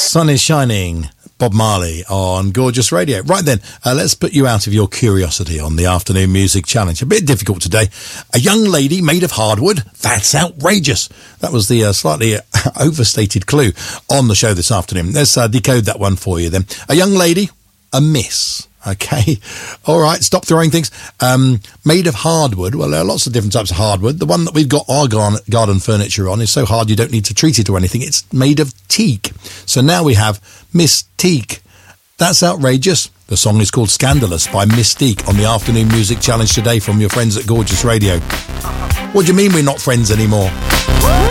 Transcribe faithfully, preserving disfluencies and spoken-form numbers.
Sun is shining. Bob Marley on Gorgeous Radio. Right then, uh, let's put you out of your curiosity on the Afternoon Music Challenge. A bit difficult today. A young lady made of hardwood? That's outrageous. That was the uh, slightly uh, overstated clue on the show this afternoon. Let's uh, decode that one for you then. A young lady, a miss. Okay. All right. Stop throwing things. Um, made of hardwood. Well, there are lots of different types of hardwood. The one that we've got our garden, garden furniture on is so hard you don't need to treat it or anything. It's made of teak. So now we have Miss Teak. That's outrageous. The song is called Scandalous by Mystique on the Afternoon Music Challenge today from your friends at Gorgeous Radio. What do you mean we're not friends anymore?